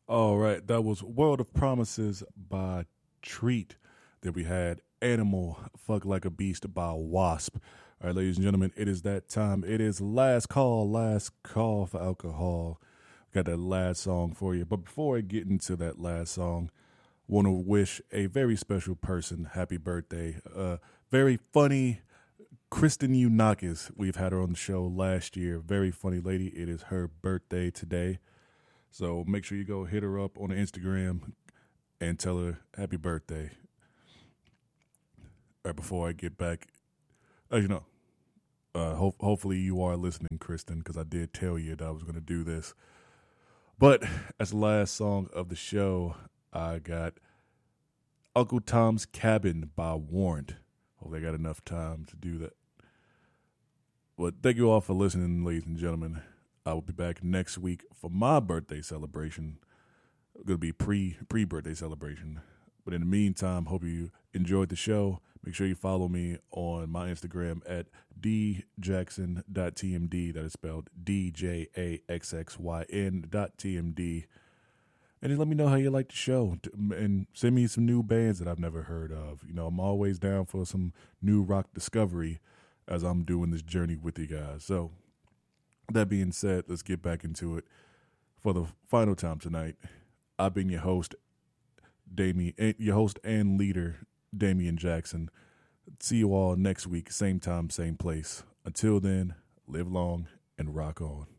All right, that was World of Promises by Treat. Then we had Animal Fuck Like a Beast by Wasp. All right, ladies and gentlemen, it is that time. It is last call for alcohol. Got that last song for you. But before I get into that last song, want to wish a very special person happy birthday. Very funny Kristen Unakis. We've had her on the show last year. Very funny lady. It is her birthday today. So make sure you go hit her up on the Instagram and tell her happy birthday. Or before I get back, hopefully you are listening, Kristen, because I did tell you that I was going to do this. But as the last song of the show, I got Uncle Tom's Cabin by Warrant. Hope they got enough time to do that. But thank you all for listening, ladies and gentlemen. I will be back next week for my birthday celebration. It's going to be pre-birthday celebration. But in the meantime, hope you enjoyed the show. Make sure you follow me on my Instagram at djackson.tmd. That is spelled DJAXXYN.tmd. And just let me know how you like the show. And send me some new bands that I've never heard of. You know, I'm always down for some new rock discovery as I'm doing this journey with you guys. So, that being said, let's get back into it. For the final time tonight, I've been your host, and leader, Damian Jackson. See you all next week, same time, same place. Until then, live long and rock on.